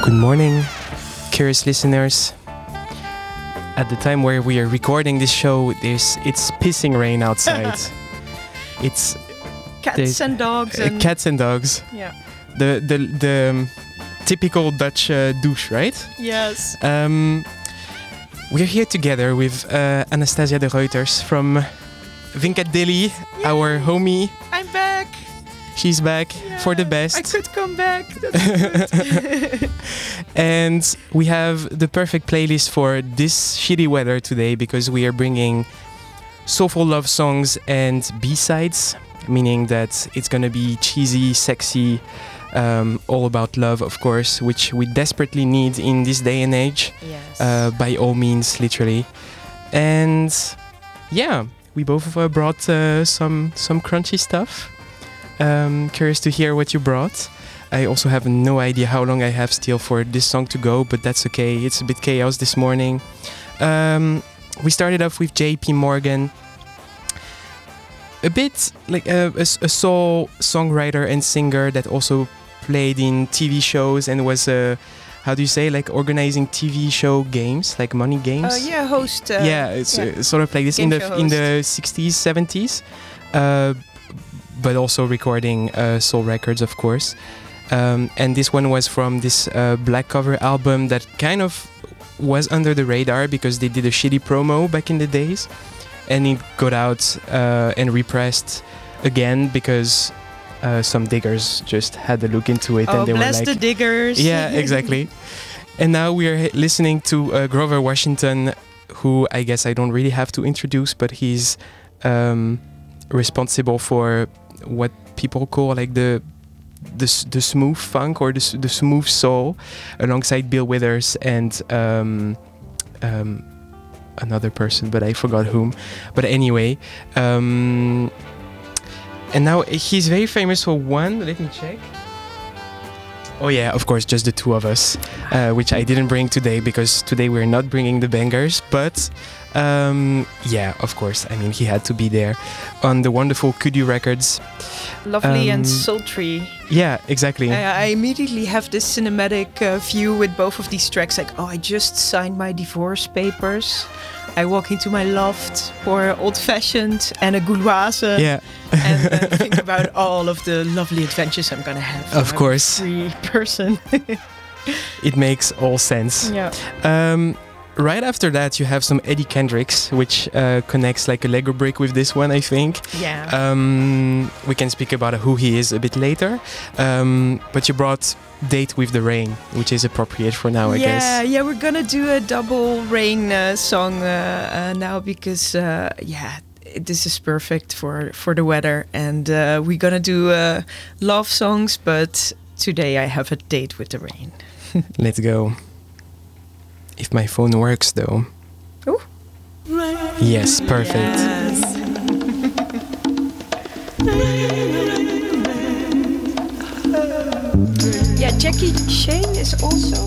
Good morning, curious listeners. At the time where we are recording this show, it's pissing rain outside. It's cats and dogs. Cats and dogs. Yeah. The typical Dutch douche, right? Yes. We're here together with Anastasia de Reuters from Vinkadeli, our homie. I'm back. She's back for the best. I could come back. That's good. And we have the perfect playlist for this shitty weather today because we are bringing soulful love songs and B-sides, meaning that it's gonna be cheesy, sexy, all about love, of course, which we desperately need in this day and age. Yes. By all means, literally. And yeah, we both brought some crunchy stuff. Curious to hear what you brought. I also have no idea how long I have still for this song to go, but that's okay. It's a bit chaos this morning. We started off with J.P. Morgan. A bit like a soul songwriter and singer that also played in TV shows and was how do you say, like organizing TV show games, like money games? Host. It's sort of like this in the 60s, 70s. But also recording soul records, of course. And this one was from this black cover album that kind of was under the radar because they did a shitty promo back in the days. And it got out and repressed again because some diggers just had a look into it. Oh, and they bless were like, the diggers. Yeah, exactly. And now we are listening to Grover Washington, who I guess I don't really have to introduce, but he's responsible for what people call like the smooth funk or the smooth soul, alongside Bill Withers and another person, but I forgot whom. But anyway, and now he's very famous for one. Let me check. Oh yeah, of course, just the two of us, which I didn't bring today because today we're not bringing the bangers. But yeah, of course, I mean, he had to be there on the wonderful Kudu Records. Lovely and sultry. Yeah, exactly. I immediately have this cinematic view with both of these tracks. Like, oh, I just signed my divorce papers. I walk into my loft for old-fashioned and a Gauloise. Yeah. And think about all of the lovely adventures I'm gonna have. Of course. I'm a free person. It makes all sense. Yeah. Right after that, you have some Eddie Kendricks, which connects like a Lego brick with this one, I think. Yeah. We can speak about who he is a bit later. But you brought Date with the Rain, which is appropriate for now, I guess. Yeah, we're gonna do a double rain song now because, this is perfect for the weather. And we're gonna do love songs, but today I have a date with the rain. Let's go. If my phone works, though. Ooh. Yes, perfect. Yes. Yeah, Jackie Shane is also